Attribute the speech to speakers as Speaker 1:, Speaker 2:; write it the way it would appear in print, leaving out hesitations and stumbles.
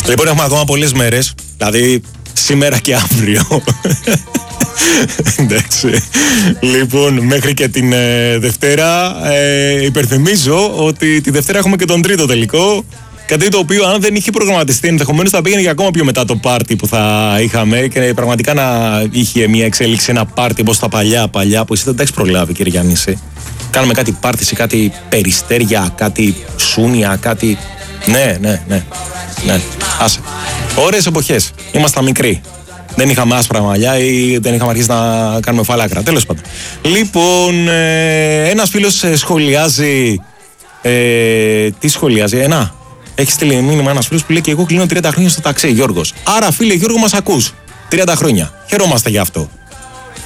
Speaker 1: Λοιπόν, έχουμε ακόμα πολλές μέρες, δηλαδή σήμερα και αύριο. Εντάξει. Λοιπόν, μέχρι και την Δευτέρα υπενθυμίζω ότι τη Δευτέρα έχουμε και τον τρίτο τελικό. Κάτι το οποίο, αν δεν είχε προγραμματιστεί, ενδεχομένως θα πήγαινε για ακόμα πιο μετά το πάρτι που θα είχαμε και πραγματικά να είχε μια εξέλιξη, ένα πάρτι όπως τα παλιά που εσύ δεν τα έχεις προλάβει, κύριε Γιάννηση. Κάνουμε κάτι πάρτι σε κάτι περιστέρια, κάτι σούνια, κάτι. Ναι. Άσε. Ωραίες εποχές. Ήμασταν μικροί. Δεν είχαμε άσπρα μαλλιά ή δεν είχαμε αρχίσει να κάνουμε φαλάκρα. Τέλος πάντων. Λοιπόν, ένας φίλος σχολιάζει. Τι σχολιάζει, έχει στείλει μήνυμα ένας φίλος που λέει και εγώ κλείνω 30 χρόνια στο ταξί, Γιώργος. Άρα, φίλε Γιώργο, μας ακούς. 30 χρόνια. Χαιρόμαστε γι' αυτό.